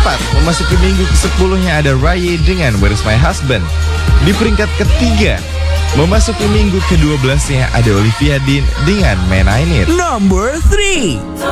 4, memasuki minggu ke-10-nya ada Raya dengan Where's My Husband. Di peringkat ketiga, memasuki minggu ke-12-nya ada Olivia Dean dengan Man I Need. Number 3.